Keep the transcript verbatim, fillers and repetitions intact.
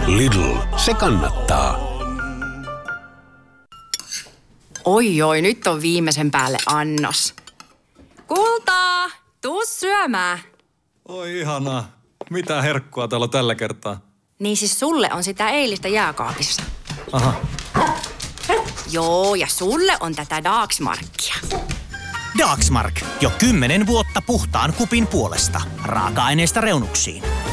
Lidl, se kannattaa. Oi oi, nyt on viimeisen päälle annos. Kultaa, tuu syömään. Oi ihanaa. Mitä herkkua täällä on tällä kertaa? Niin siis sulle on sitä eilistä jääkaapissa. Aha. Joo, ja sulle on tätä Dagsmarkia. Dagsmark. Jo kymmenen vuotta puhtaan kupin puolesta. Raaka-aineesta reunuksiin.